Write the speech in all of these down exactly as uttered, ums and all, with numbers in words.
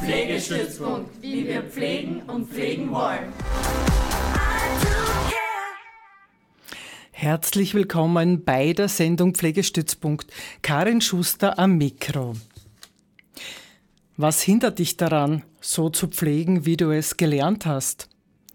Pflegestützpunkt, wie wir pflegen und pflegen wollen. Herzlich willkommen bei der Sendung Pflegestützpunkt. Karin Schuster am Mikro. Was hindert dich daran, so zu pflegen, wie du es gelernt hast?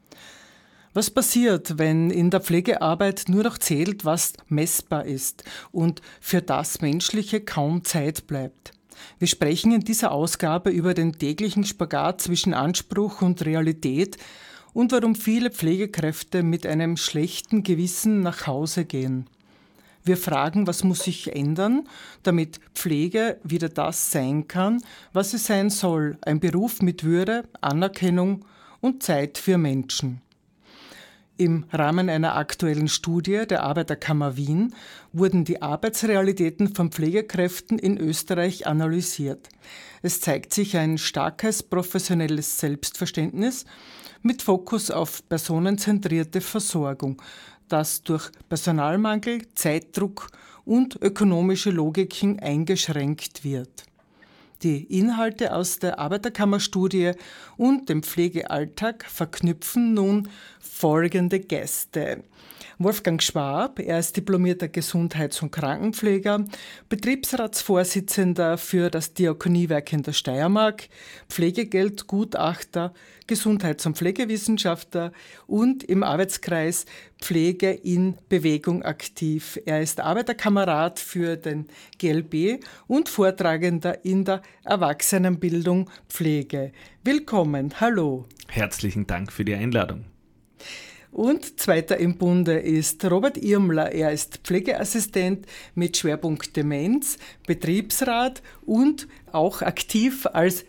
Was passiert, wenn in der Pflegearbeit nur noch zählt, was messbar ist und für das Menschliche kaum Zeit bleibt? Wir sprechen in dieser Ausgabe über den täglichen Spagat zwischen Anspruch und Realität und warum viele Pflegekräfte mit einem schlechten Gewissen nach Hause gehen. Wir fragen, was muss sich ändern, damit Pflege wieder das sein kann, was sie sein soll, ein Beruf mit Würde, Anerkennung und Zeit für Menschen. Im Rahmen einer aktuellen Studie der Arbeiterkammer Wien wurden die Arbeitsrealitäten von Pflegekräften in Österreich analysiert. Es zeigt sich ein starkes professionelles Selbstverständnis mit Fokus auf personenzentrierte Versorgung, das durch Personalmangel, Zeitdruck und ökonomische Logiken eingeschränkt wird. Die Inhalte aus der Arbeiterkammerstudie und dem Pflegealltag verknüpfen nun folgende Gäste. Wolfgang Schwab, er ist diplomierter Gesundheits- und Krankenpfleger, Betriebsratsvorsitzender für das Diakoniewerk in der Steiermark, Pflegegeldgutachter, Gesundheits- und Pflegewissenschaftler und im Arbeitskreis Pflege in Bewegung aktiv. Er ist Arbeiterkamerad für den G L B und Vortragender in der Erwachsenenbildung Pflege. Willkommen, hallo. Herzlichen Dank für die Einladung. Und zweiter im Bunde ist Robert Irmler. Er ist Pflegeassistent mit Schwerpunkt Demenz, Betriebsrat und auch aktiv als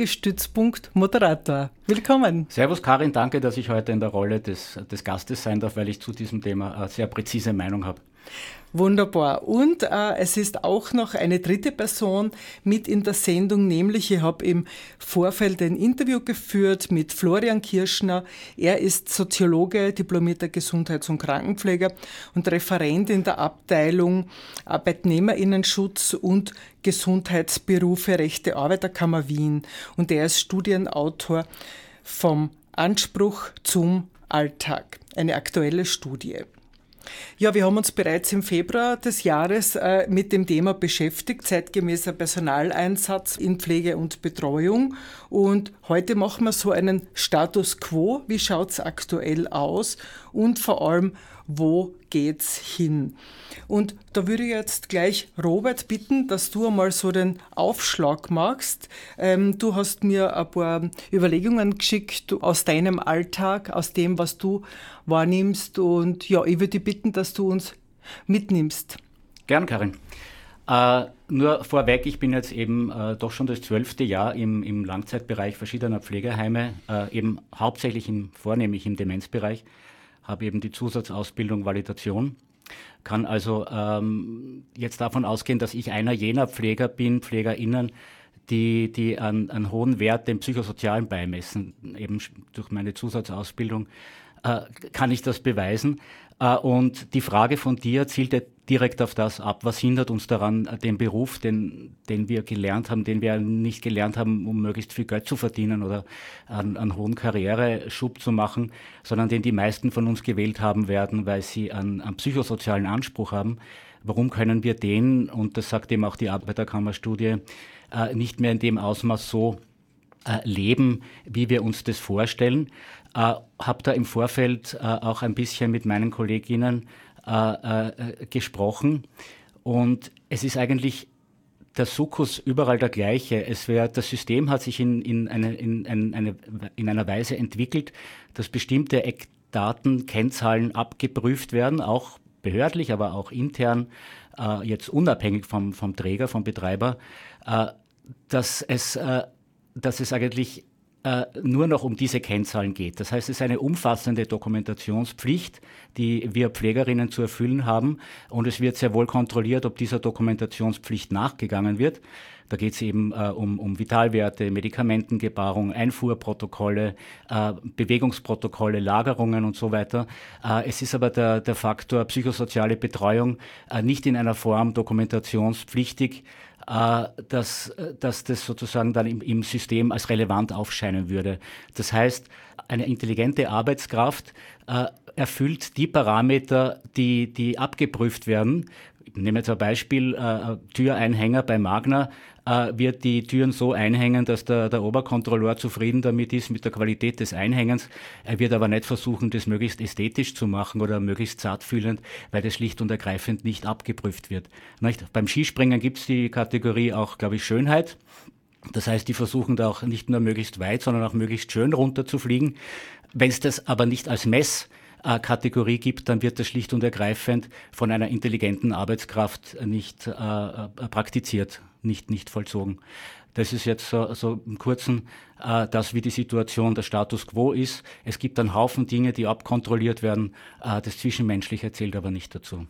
Pflegestützpunkt-Moderator. Willkommen. Servus Karin, danke, dass ich heute in der Rolle des, des Gastes sein darf, weil ich zu diesem Thema eine sehr präzise Meinung habe. Wunderbar. Und äh, es ist auch noch eine dritte Person mit in der Sendung, nämlich ich habe im Vorfeld ein Interview geführt mit Florian Kirschner. Er ist Soziologe, diplomierter Gesundheits- und Krankenpfleger und Referent in der Abteilung Arbeitnehmerinnenschutz und Gesundheitsberufe Rechte Arbeiterkammer Wien. Und er ist Studienautor vom Anspruch zum Alltag, eine aktuelle Studie. Ja, wir haben uns bereits im Februar des Jahres äh, mit dem Thema beschäftigt, zeitgemäßer Personaleinsatz in Pflege und Betreuung. Und heute machen wir so einen Status quo. Wie schaut es aktuell aus? Und vor allem, wo geht's hin? Und da würde ich jetzt gleich Robert bitten, dass du einmal so den Aufschlag machst. Ähm, du hast mir ein paar Überlegungen geschickt aus deinem Alltag, aus dem, was du wahrnimmst. Und ja, ich würde dich bitten, dass du uns mitnimmst. Gern, Karin. Äh, nur vorweg, ich bin jetzt eben äh, doch schon das zwölfte Jahr im, im Langzeitbereich verschiedener Pflegeheime, äh, eben hauptsächlich im, vornehmlich im Demenzbereich, habe eben die Zusatzausbildung Validation, kann also ähm, jetzt davon ausgehen, dass ich einer jener Pfleger bin, PflegerInnen, die, die einen, einen hohen Wert dem Psychosozialen beimessen. Eben durch meine Zusatzausbildung äh, kann ich das beweisen. Äh, und die Frage von dir zielte direkt auf das ab, was hindert uns daran, den Beruf, den, den wir gelernt haben, den wir nicht gelernt haben, um möglichst viel Geld zu verdienen oder einen, einen hohen Karriereschub zu machen, sondern den die meisten von uns gewählt haben werden, weil sie einen, einen psychosozialen Anspruch haben. Warum können wir den, und das sagt eben auch die Arbeiterkammerstudie, äh, nicht mehr in dem Ausmaß so äh, leben, wie wir uns das vorstellen? Äh, habe da im Vorfeld äh, auch ein bisschen mit meinen Kolleginnen Äh, äh, gesprochen, und es ist eigentlich der Sukkus überall der gleiche. Es wär, das System hat sich in, in, eine, in, eine, in einer Weise entwickelt, dass bestimmte Eckdaten, Kennzahlen abgeprüft werden, auch behördlich, aber auch intern, äh, jetzt unabhängig vom, vom Träger, vom Betreiber, äh, dass es, äh, dass es eigentlich äh, nur noch um diese Kennzahlen geht. Das heißt, es ist eine umfassende Dokumentationspflicht, die wir Pflegerinnen zu erfüllen haben, und es wird sehr wohl kontrolliert, ob dieser Dokumentationspflicht nachgegangen wird. Da geht es eben äh, um, um Vitalwerte, Medikamentengebarung, Einfuhrprotokolle, äh, Bewegungsprotokolle, Lagerungen und so weiter. Äh, es ist aber der, der Faktor psychosoziale Betreuung äh, nicht in einer Form dokumentationspflichtig, äh, dass, dass das sozusagen dann im, im System als relevant aufscheinen würde. Das heißt, eine intelligente Arbeitskraft äh, erfüllt die Parameter, die, die abgeprüft werden. Ich nehme jetzt ein Beispiel, äh, Türeinhänger bei Magna, äh, wird die Türen so einhängen, dass der, der Oberkontrolleur zufrieden damit ist, mit der Qualität des Einhängens. Er wird aber nicht versuchen, das möglichst ästhetisch zu machen oder möglichst zartfühlend, weil das schlicht und ergreifend nicht abgeprüft wird. Nicht? Beim Skispringen gibt es die Kategorie auch, glaube ich, Schönheit. Das heißt, die versuchen da auch nicht nur möglichst weit, sondern auch möglichst schön runter zu fliegen. Wenn es das aber nicht als Mess Kategorie gibt, dann wird das schlicht und ergreifend von einer intelligenten Arbeitskraft nicht äh, praktiziert, nicht, nicht vollzogen. Das ist jetzt so, so im Kurzen äh, das, wie die Situation, der Status quo ist. Es gibt einen Haufen Dinge, die abkontrolliert werden. Äh, das Zwischenmenschliche zählt aber nicht dazu.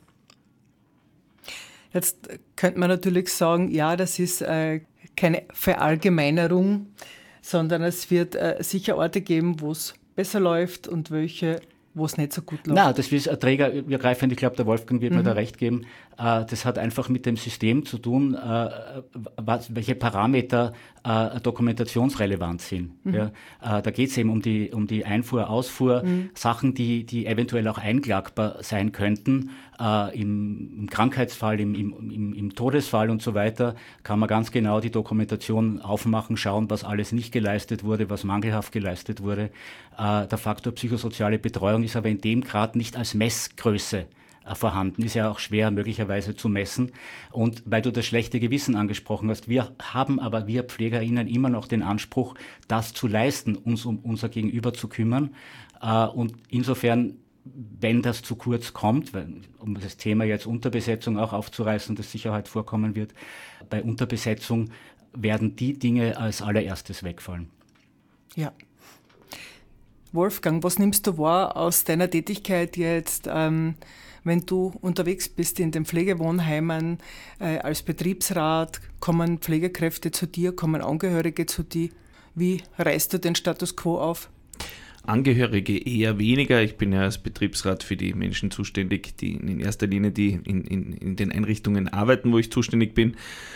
Jetzt könnte man natürlich sagen, ja, das ist äh, keine Verallgemeinerung, sondern es wird äh, sicher Orte geben, wo es besser läuft und welche, wo es nicht so gut läuft. Nein, das ist ein trägerübergreifend. Ich glaube, der Wolfgang wird mhm. mir da recht geben. Äh, das hat einfach mit dem System zu tun, äh, was, welche Parameter äh, dokumentationsrelevant sind. Mhm. Ja, äh, da geht es eben um die, um die Einfuhr, Ausfuhr, mhm. Sachen, die, die eventuell auch einklagbar sein könnten. Äh, im, im Krankheitsfall, im, im, im Todesfall und so weiter, kann man ganz genau die Dokumentation aufmachen, schauen, was alles nicht geleistet wurde, was mangelhaft geleistet wurde. Äh, der Faktor psychosoziale Betreuung ist aber in dem Grad nicht als Messgröße äh, vorhanden, ist ja auch schwer möglicherweise zu messen. Und weil du das schlechte Gewissen angesprochen hast, wir haben aber, wir PflegerInnen, immer noch den Anspruch, das zu leisten, uns um unser Gegenüber zu kümmern. Äh, und insofern, wenn das zu kurz kommt, weil, um das Thema jetzt Unterbesetzung auch aufzureißen, das sicher heute vorkommen wird, bei Unterbesetzung werden die Dinge als allererstes wegfallen. Ja. Wolfgang, was nimmst du wahr aus deiner Tätigkeit jetzt, ähm, wenn du unterwegs bist in den Pflegewohnheimen äh, als Betriebsrat? Kommen Pflegekräfte zu dir, kommen Angehörige zu dir? Wie reißt du den Status quo auf? Angehörige eher weniger. Ich bin ja als Betriebsrat für die Menschen zuständig, die in erster Linie die in, in, in den Einrichtungen arbeiten, wo ich zuständig bin.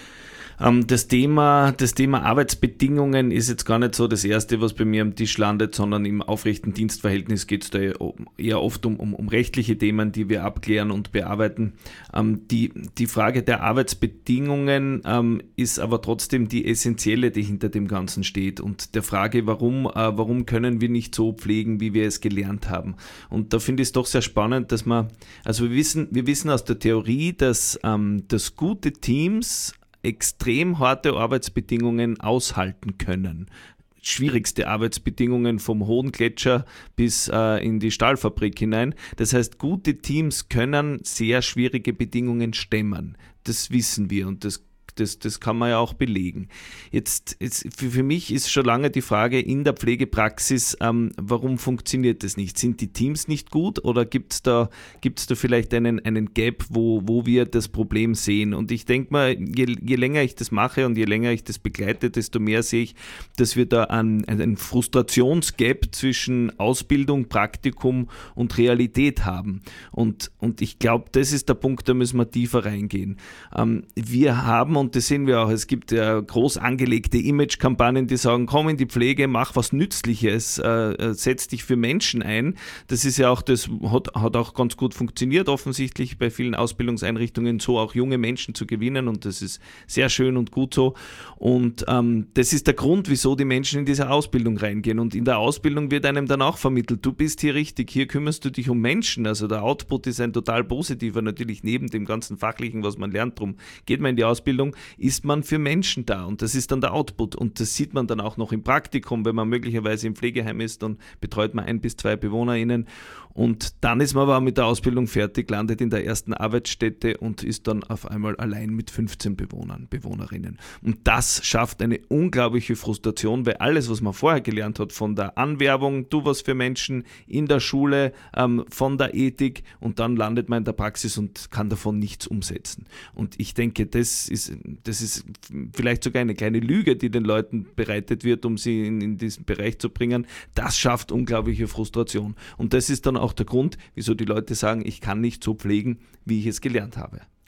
Das Thema, das Thema Arbeitsbedingungen ist jetzt gar nicht so das Erste, was bei mir am Tisch landet, sondern im aufrechten Dienstverhältnis geht es da eher oft um, um, um rechtliche Themen, die wir abklären und bearbeiten. Ähm, die, die Frage der Arbeitsbedingungen ähm, ist aber trotzdem die essentielle, die hinter dem Ganzen steht, und der Frage, warum, äh, warum können wir nicht so pflegen, wie wir es gelernt haben. Und da finde ich es doch sehr spannend, dass man, also wir wissen, wir wissen aus der Theorie, dass, ähm, dass gute Teams extrem harte Arbeitsbedingungen aushalten können. Schwierigste Arbeitsbedingungen vom hohen Gletscher bis äh, in die Stahlfabrik hinein. Das heißt, gute Teams können sehr schwierige Bedingungen stemmen. Das wissen wir und das Das, das kann man ja auch belegen. Jetzt, jetzt für, für mich ist schon lange die Frage in der Pflegepraxis, ähm, warum funktioniert das nicht? Sind die Teams nicht gut oder gibt es da, gibt's da vielleicht einen, einen Gap, wo, wo wir das Problem sehen? Und ich denke mal, je, je länger ich das mache und je länger ich das begleite, desto mehr sehe ich, dass wir da einen, einen Frustrationsgap zwischen Ausbildung, Praktikum und Realität haben. Und, und ich glaube, das ist der Punkt, da müssen wir tiefer reingehen. Ähm, wir haben, und das sehen wir auch, es gibt ja groß angelegte Image-Kampagnen, die sagen, komm in die Pflege, mach was Nützliches, äh, setz dich für Menschen ein. Das ist ja auch, das hat, hat auch ganz gut funktioniert, offensichtlich bei vielen Ausbildungseinrichtungen, so auch junge Menschen zu gewinnen, und das ist sehr schön und gut so. Und ähm, das ist der Grund, wieso die Menschen in diese Ausbildung reingehen. Und in der Ausbildung wird einem dann auch vermittelt, du bist hier richtig, hier kümmerst du dich um Menschen. Also der Output ist ein total positiver, natürlich neben dem ganzen Fachlichen, was man lernt. Drum geht man in die Ausbildung, ist man für Menschen da, und das ist dann der Output, und das sieht man dann auch noch im Praktikum, wenn man möglicherweise im Pflegeheim ist, dann betreut man ein bis zwei BewohnerInnen, und dann ist man aber mit der Ausbildung fertig, landet in der ersten Arbeitsstätte und ist dann auf einmal allein mit fünfzehn Bewohnern, Bewohnerinnen. Und das schafft eine unglaubliche Frustration, weil alles, was man vorher gelernt hat, von der Anwerbung, tu was für Menschen, in der Schule, ähm, von der Ethik, und dann landet man in der Praxis und kann davon nichts umsetzen. Und ich denke, das ist, das ist vielleicht sogar eine kleine Lüge, die den Leuten bereitet wird, um sie in, in diesen Bereich zu bringen. Das schafft unglaubliche Frustration. Und das ist dann auch der Grund, wieso die Leute sagen, ich kann nicht so pflegen, wie ich es gelernt habe.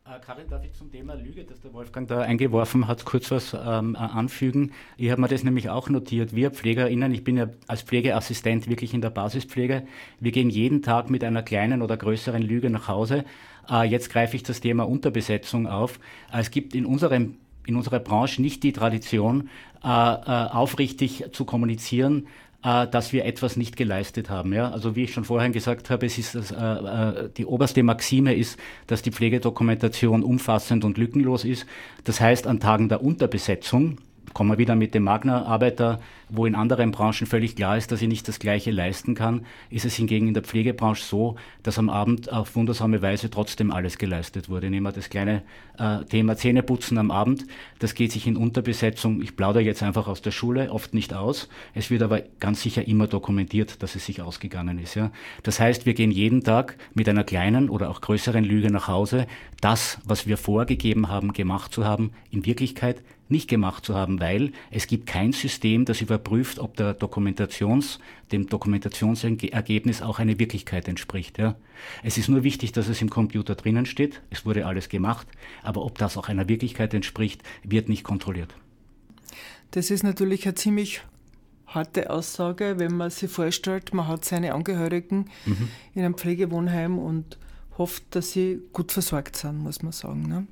Karin, darf ich zum Thema Lüge, das der Wolfgang da eingeworfen hat, kurz was ähm, anfügen? Ich habe mir das nämlich auch notiert. Wir PflegerInnen, ich bin ja als Pflegeassistent wirklich in der Basispflege, wir gehen jeden Tag mit einer kleinen oder größeren Lüge nach Hause. Äh, jetzt greife ich das Thema Unterbesetzung auf. Äh, es gibt in unserem in unserer Branche nicht die Tradition, äh, äh, aufrichtig zu kommunizieren, dass wir etwas nicht geleistet haben. Ja? Also wie ich schon vorhin gesagt habe, es ist das, äh, die oberste Maxime ist, dass die Pflegedokumentation umfassend und lückenlos ist. Das heißt, an Tagen der Unterbesetzung, kommen wir wieder mit dem Magna-Arbeiter, wo in anderen Branchen völlig klar ist, dass ich nicht das Gleiche leisten kann, ist es hingegen in der Pflegebranche so, dass am Abend auf wundersame Weise trotzdem alles geleistet wurde. Nehmen wir das kleine äh, Thema Zähneputzen am Abend, das geht sich in Unterbesetzung, ich plaudere jetzt einfach aus der Schule, oft nicht aus. Es wird aber ganz sicher immer dokumentiert, dass es sich ausgegangen ist. Ja? Das heißt, wir gehen jeden Tag mit einer kleinen oder auch größeren Lüge nach Hause, das, was wir vorgegeben haben, gemacht zu haben, in Wirklichkeit nicht gemacht zu haben, weil es gibt kein System, das überprüft, ob der Dokumentations, dem Dokumentationsergebnis auch eine Wirklichkeit entspricht. Ja. Es ist nur wichtig, dass es im Computer drinnen steht, es wurde alles gemacht, aber ob das auch einer Wirklichkeit entspricht, wird nicht kontrolliert. Das ist natürlich eine ziemlich harte Aussage, wenn man sich vorstellt, man hat seine Angehörigen mhm. in einem Pflegewohnheim und hofft, dass sie gut versorgt sind, muss man sagen. Ne?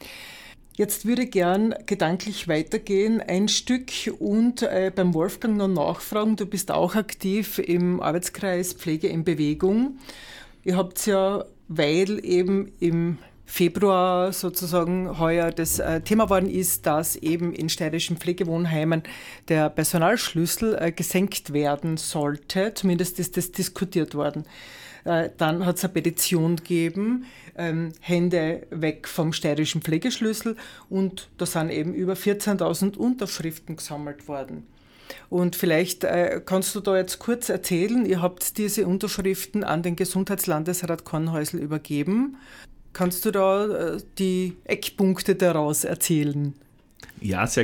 Jetzt würde ich gern gedanklich weitergehen, ein Stück und äh, beim Wolfgang noch nachfragen. Du bist auch aktiv im Arbeitskreis Pflege in Bewegung. Ihr habt ja, weil eben im Februar sozusagen heuer das äh, Thema geworden ist, dass eben in steirischen Pflegewohnheimen der Personalschlüssel äh, gesenkt werden sollte. Zumindest ist das diskutiert worden. Dann hat es eine Petition gegeben, ähm, Hände weg vom steirischen Pflegeschlüssel, und da sind eben über vierzehntausend Unterschriften gesammelt worden. Und vielleicht äh, kannst du da jetzt kurz erzählen, ihr habt diese Unterschriften an den Gesundheitslandesrat Kornhäusl übergeben. Kannst du da äh, die Eckpunkte daraus erzählen? Ja, sehr